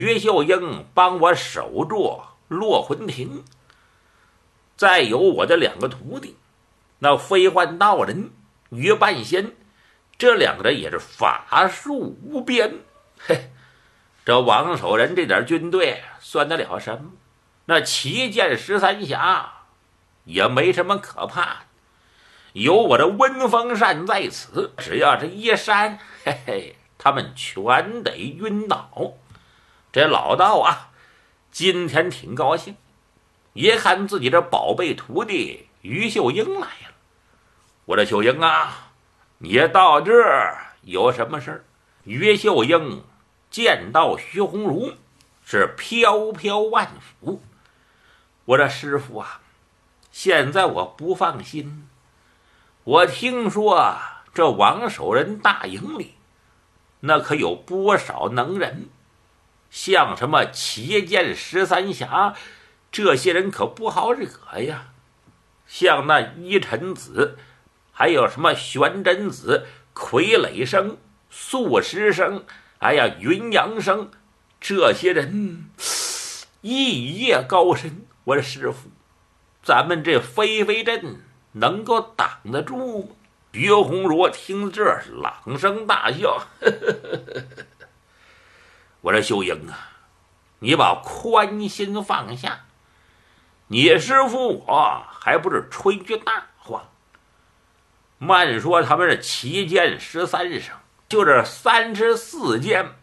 于秀英帮我守住落魂亭，再有我的2个徒弟，那飞幻道人于半仙，这2个人也是法术无边。嘿，这王守仁这点军队算得了什么？那7剑13侠也没什么可怕的，有我的温风扇在此，只要是一扇，嘿嘿，他们全得晕倒。这老道啊，今天挺高兴，一看自己这宝贝徒弟于秀英来了。我这秀英啊，你到这儿有什么事儿？于秀英见到徐鸿儒是飘飘万福。我这师傅啊，现在我不放心，我听说这王守仁大营里那可有不少能人，像什么7剑13侠，这些人可不好惹呀。像那依尘子，还有什么玄真子、傀儡生、素师生，哎呀，云阳生，这些人一夜高深。我的师傅，咱们这飞飞阵能够挡得住吗？于洪儒听这是朗声大笑，呵呵呵。我说秀英啊，你把宽心放下，你师傅我还不是吹句大话。慢说他们是7剑13声，就这34剑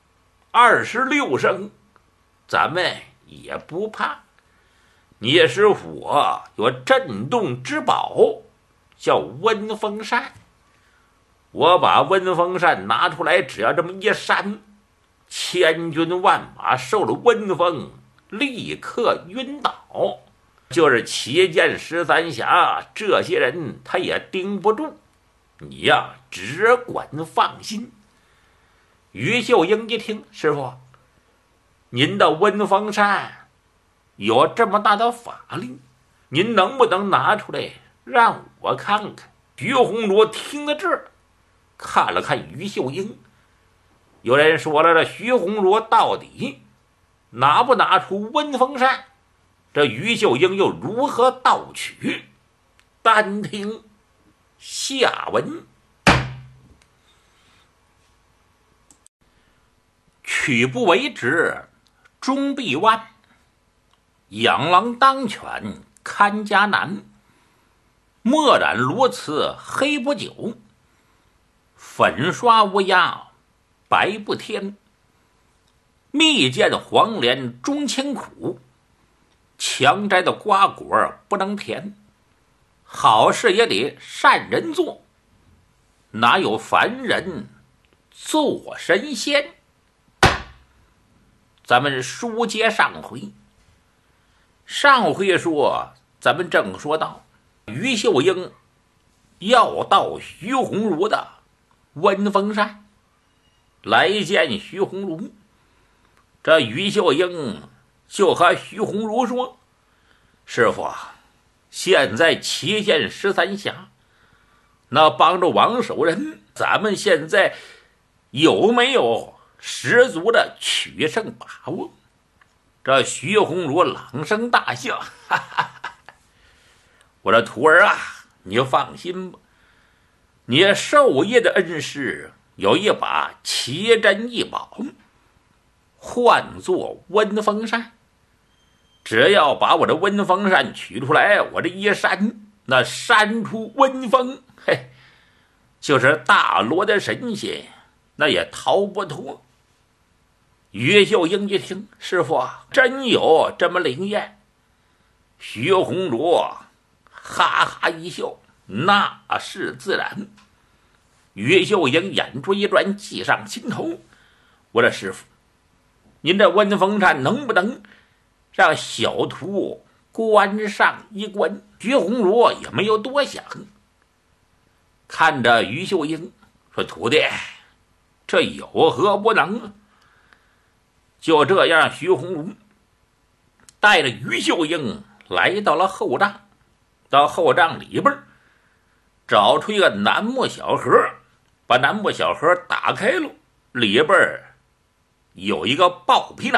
26声，咱们也不怕。你师傅我有震动之宝，叫温风扇。我把温风扇拿出来，只要这么一扇，千军万马受了温风，立刻晕倒。就是7剑13侠这些人，他也盯不住。你呀，只管放心。于秀英一听，师傅，您的温风扇有这么大的法力，您能不能拿出来让我看看？于洪儒听到这儿，看了看于秀英。有人说了，这徐洪儒到底拿不拿出温风扇？这于秀英又如何盗取？单听下文。取不为直，终必弯。养狼当犬，看家难。墨染罗瓷黑不久，粉刷乌鸦白不添。蜜饯黄连终清苦，强摘的瓜果不能甜。好事也得善人做，哪有凡人做神仙？咱们书接上回。上回说，咱们正说到于秀英要到徐鸿儒的温风扇，来见徐鸿儒。这于秀英就和徐鸿儒说，师傅啊，现在7剑13侠那帮着王守仁，咱们现在有没有十足的取胜把握？这徐鸿儒朗声大笑，哈哈哈！我说徒儿啊，你放心吧，你授业的恩师有一把奇珍异宝，唤作温风扇。只要把我的温风扇取出来，我这一扇，那扇出温风，嘿，就是大罗的神仙，那也逃不脱。于秀英一听，师傅真有这么灵验？徐鸿儒哈哈一笑，那是自然。于秀英眼珠一转，计上心头，我说师傅，您这温风扇能不能让小徒关上一关？徐鸿儒也没有多想，看着于秀英说，徒弟，这有何不能？就这样，徐鸿儒带着于秀英来到了后帐，到后帐里边找出一个楠木小盒，把楠木小盒打开了，里边有一个暴皮囊。